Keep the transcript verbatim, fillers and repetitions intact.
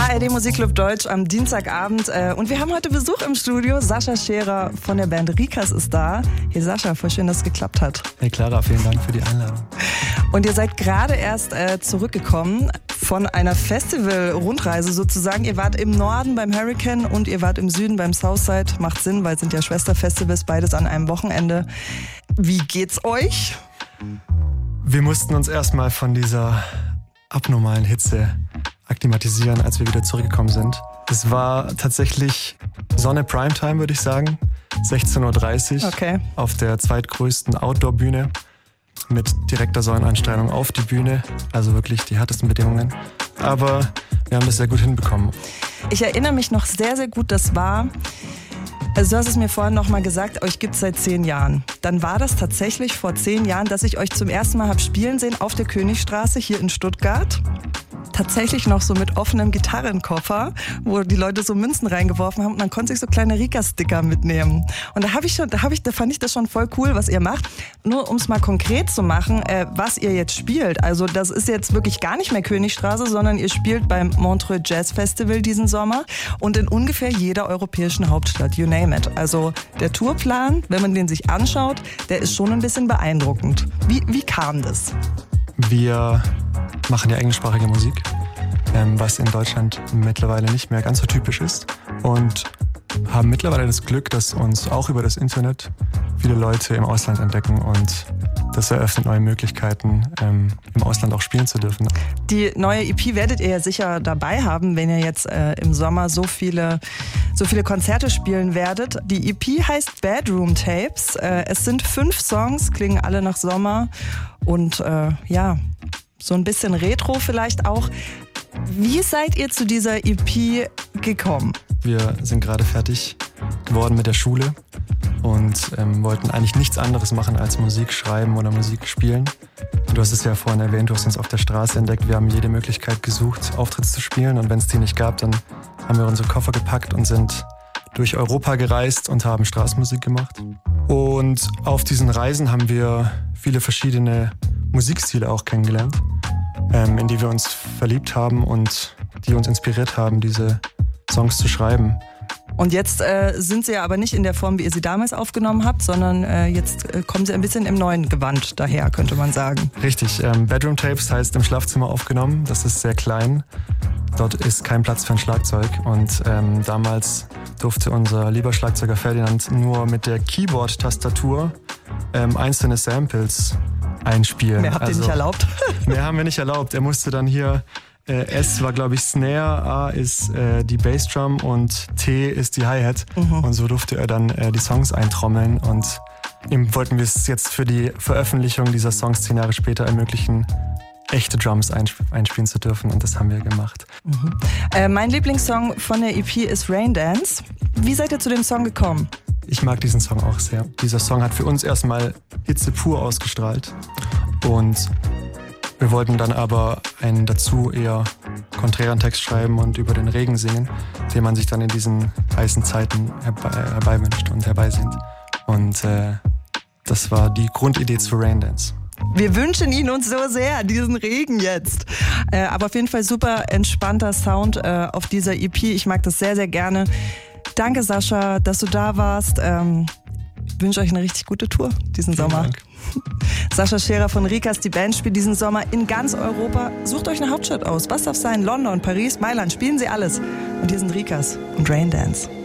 A R D Musikclub Deutsch am Dienstagabend. Und wir haben heute Besuch im Studio. Sascha Scherer von der Band Rikas ist da. Hey Sascha, voll schön, dass es geklappt hat. Hey Clara, vielen Dank für die Einladung. Und ihr seid gerade erst äh, zurückgekommen von einer Festival-Rundreise sozusagen. Ihr wart im Norden beim Hurricane und ihr wart im Süden beim Southside. Macht Sinn, weil es sind ja Schwesterfestivals, beides an einem Wochenende. Wie geht's euch? Wir mussten uns erstmal von dieser abnormalen Hitze akklimatisieren, als wir wieder zurückgekommen sind. Es war tatsächlich Sonne Primetime, würde ich sagen. sechzehn Uhr dreißig okay. Auf der zweitgrößten Outdoor-Bühne mit direkter Sonneneinstrahlung auf die Bühne. Also wirklich die härtesten Bedingungen. Aber wir haben das sehr gut hinbekommen. Ich erinnere mich noch sehr, sehr gut, das war... Also du hast es mir vorhin noch mal gesagt, euch gibt es seit zehn Jahren. Dann war das tatsächlich vor zehn Jahren, dass ich euch zum ersten Mal habe spielen sehen auf der Königstraße hier in Stuttgart. Tatsächlich noch so mit offenem Gitarrenkoffer, wo die Leute so Münzen reingeworfen haben und man konnte sich so kleine Rika-Sticker mitnehmen. Und da habe ich schon, da habe ich, da fand ich das schon voll cool, was ihr macht. Nur um es mal konkret zu machen, äh, was ihr jetzt spielt. Also das ist jetzt wirklich gar nicht mehr Königstraße, sondern ihr spielt beim Montreux Jazz Festival diesen Sommer und in ungefähr jeder europäischen Hauptstadt, you name it. Also der Tourplan, wenn man den sich anschaut, der ist schon ein bisschen beeindruckend. Wie, wie kam das? Wir machen ja englischsprachige Musik, ähm, was in Deutschland mittlerweile nicht mehr ganz so typisch ist. Und haben mittlerweile das Glück, dass uns auch über das Internet viele Leute im Ausland entdecken. Und das eröffnet neue Möglichkeiten, ähm, im Ausland auch spielen zu dürfen. Die neue E P werdet ihr ja sicher dabei haben, wenn ihr jetzt äh, im Sommer so viele, so viele Konzerte spielen werdet. Die E P heißt Bedroom Tapes. Äh, es sind fünf Songs, klingen alle nach Sommer. Und äh, ja... so ein bisschen Retro vielleicht auch. Wie seid ihr zu dieser E P gekommen? Wir sind gerade fertig geworden mit der Schule und ähm, wollten eigentlich nichts anderes machen als Musik schreiben oder Musik spielen. Du hast es ja vorhin erwähnt, du hast uns auf der Straße entdeckt. Wir haben jede Möglichkeit gesucht, Auftritte zu spielen. Und wenn es die nicht gab, dann haben wir unsere Koffer gepackt und sind durch Europa gereist und haben Straßenmusik gemacht. Und auf diesen Reisen haben wir viele verschiedene Musikstile auch kennengelernt, ähm, in die wir uns verliebt haben und die uns inspiriert haben, diese Songs zu schreiben. Und jetzt äh, sind sie ja aber nicht in der Form, wie ihr sie damals aufgenommen habt, sondern äh, jetzt äh, kommen sie ein bisschen im neuen Gewand daher, könnte man sagen. Richtig, ähm, Bedroom Tapes heißt im Schlafzimmer aufgenommen, das ist sehr klein. Dort ist kein Platz für ein Schlagzeug und ähm, damals durfte unser lieber Schlagzeuger Ferdinand nur mit der Keyboard-Tastatur ähm, einzelne Samples einspielen. Mehr habt ihr also, nicht erlaubt? Mehr haben wir nicht erlaubt. Er musste dann hier, äh, S war glaube ich Snare, A ist äh, die Bassdrum und T ist die Hi-Hat. Mhm. Und so durfte er dann äh, die Songs eintrommeln und ihm wollten wir es jetzt für die Veröffentlichung dieser Songs zehn Jahre später ermöglichen, echte Drums einsp- einspielen zu dürfen und das haben wir gemacht. Mhm. Äh, mein Lieblingssong von der E P ist Rain Dance. Wie seid ihr zu dem Song gekommen? Ich mag diesen Song auch sehr. Dieser Song hat für uns erstmal Hitze pur ausgestrahlt und wir wollten dann aber einen dazu eher konträren Text schreiben und über den Regen singen, den man sich dann in diesen heißen Zeiten herbe- herbeiwünscht und herbeisehnt. Und äh, das war die Grundidee zu Rain Dance. Wir wünschen ihn uns so sehr, diesen Regen jetzt. Äh, aber auf jeden Fall super entspannter Sound äh, auf dieser E P. Ich mag das sehr, sehr gerne. Danke, Sascha, dass du da warst. Ähm, ich wünsche euch eine richtig gute Tour diesen Vielen Sommer. Dank. Sascha Scherer von Rikas, die Band spielt diesen Sommer in ganz Europa. Sucht euch eine Hauptstadt aus. Was darf sein? London, Paris, Mailand, spielen sie alles. Und hier sind Rikas und Rain Dance.